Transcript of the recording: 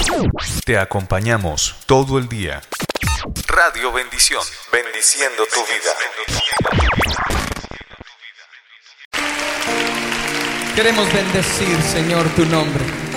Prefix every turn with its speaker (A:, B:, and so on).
A: Te acompañamos todo el día. Radio Bendición, bendiciendo tu vida.
B: Queremos bendecir, Señor, tu nombre.